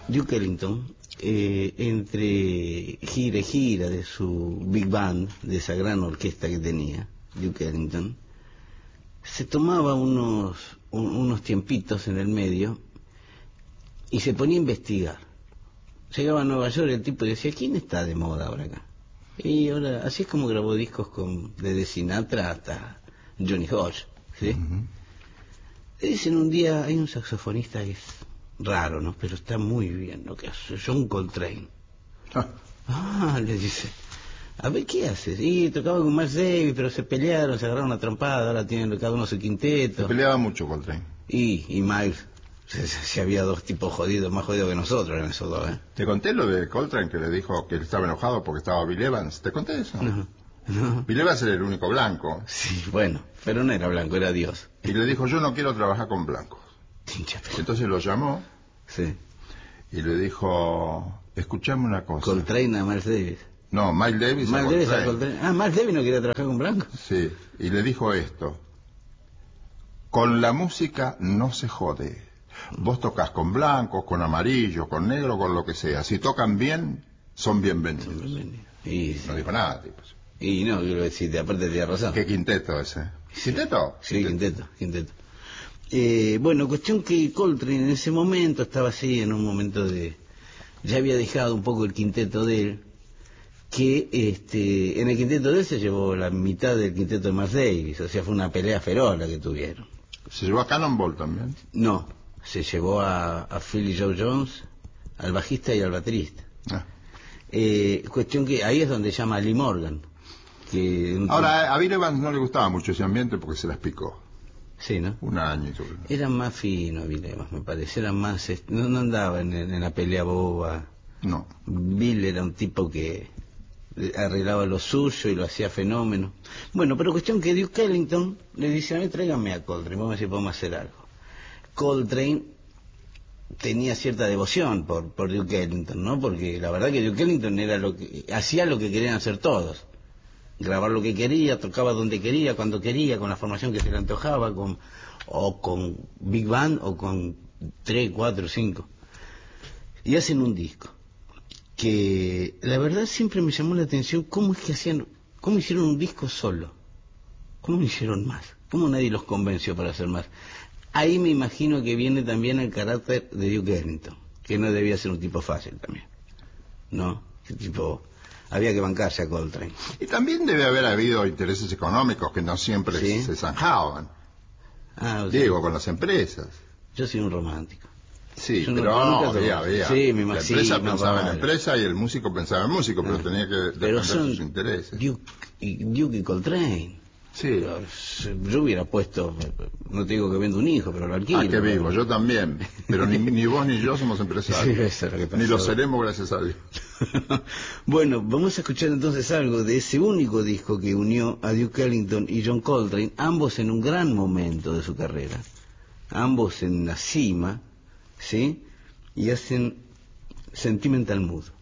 Duke Ellington, entre gira y gira de su Big Band, de esa gran orquesta que tenía, Duke Ellington, se tomaba unos tiempitos en el medio y se ponía a investigar. Llegaba a Nueva York y el tipo decía, ¿quién está de moda ahora acá? Y ahora, así es como grabó discos desde Sinatra hasta Johnny Hodge, ¿sí? Le dicen un día, hay un saxofonista que es raro, ¿no? Pero está muy bien lo que hace, John Coltrane. Le dice, a ver, ¿qué haces? Y tocaba con Miles Davis, pero se pelearon, se agarraron una trompada, ahora tienen cada uno su quinteto. Se peleaba mucho Coltrane. Y Miles, si había dos tipos jodidos, más jodidos que nosotros eran esos dos, ¿eh? ¿Te conté lo de Coltrane que le dijo que él estaba enojado porque estaba Bill Evans? ¿Te conté eso? No. Bill Evans era el único blanco. Sí, bueno, pero no era blanco, era Dios. Y le dijo, yo no quiero trabajar con blancos. Entonces lo llamó. Sí. Y le dijo, escuchame una cosa. Coltrane a Miles Davis. No, Miles Davis a Coltrane. Miles Davis no quería trabajar con blancos. Sí, y le dijo esto. Con la música no se jode. Vos tocas con blancos, con amarillos, con negro, con lo que sea. Si tocan bien, son bienvenidos. Y no dijo nada, tipo. Y no, quiero decir, aparte tenía razón. ¿Qué quinteto ese? ¿Quinteto? Sí, quinteto. Bueno, cuestión que Coltrane en ese momento estaba así, en un momento ya había dejado un poco el quinteto de él, que en el quinteto de él se llevó la mitad del quinteto de Miles Davis, o sea, fue una pelea feroz la que tuvieron. ¿Se llevó a Cannonball también? No, se llevó a Philly Joe Jones, al bajista y al baterista. Cuestión que ahí es donde llama a Lee Morgan. Ahora, a Bill Evans no le gustaba mucho ese ambiente porque se las picó. Sí, ¿no? Un año y todo. Era más fino Bill Evans, me parece, era más... No andaba en la pelea boba. No. Bill era un tipo que arreglaba lo suyo y lo hacía fenómeno. Bueno, pero cuestión que Duke Ellington le dice, a mí tráigame a Coltrane, vamos a ver si podemos hacer algo. Coltrane tenía cierta devoción por Duke Ellington, ¿no? Porque la verdad que Duke Ellington hacía lo que querían hacer todos. Grabar lo que quería, tocaba donde quería, cuando quería, con la formación que se le antojaba, o con Big Band, o con 3, 4, 5. Y hacen un disco, que la verdad siempre me llamó la atención cómo hicieron un disco solo, cómo no hicieron más, cómo nadie los convenció para hacer más. Ahí me imagino que viene también el carácter de Duke Ellington, que no debía ser un tipo fácil también, ¿no? Ese tipo... Había que bancarse a Coltrane. Y también debe haber habido intereses económicos que no siempre se zanjaban. Digo, con las empresas. Yo soy un romántico. Sí, pero había. Sí, la empresa pensaba en la empresa y el músico pensaba en el músico, pero tenía que defender sus intereses. Duke y Coltrane. Sí. Yo hubiera puesto, no te digo que vendo un hijo, pero lo alquilo. Que vivo, yo también. Pero ni vos ni yo somos empresarios. Sí, eso es lo que pasa. Ni lo seremos, gracias a Dios. Bueno, vamos a escuchar entonces algo de ese único disco que unió a Duke Ellington y John Coltrane, ambos en un gran momento de su carrera, ambos en la cima, ¿sí? Y hacen Sentimental Mood.